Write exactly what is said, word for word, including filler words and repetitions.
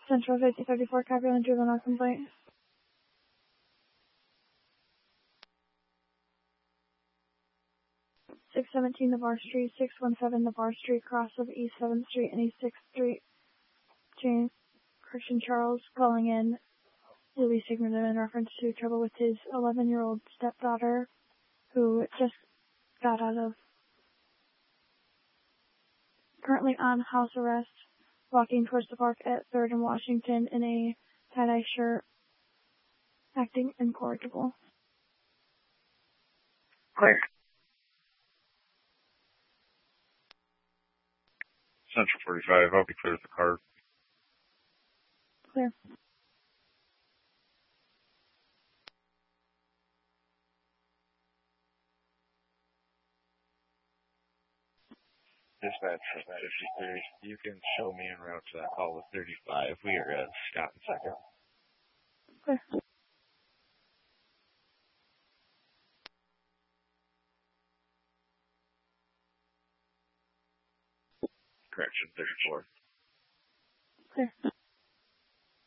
Central fifty thirty-four, Capital Juvenile Complaint. six seventeen Navarre Street, six one seven Navarre Street, cross of East seventh Street and East sixth Street. James Christian Charles calling in Louis Sigmund in reference to trouble with his eleven-year-old stepdaughter who just got out of, currently on house arrest, walking towards the park at third and Washington in a tie-dye shirt, acting incorrigible. Clear. Central forty-five, I'll be clear with the car. Clear. Dispatch fifty-three, you can show me en route to that call with thirty-five. We are at Scott in second. Clear. Correction, thirty-four. Clear.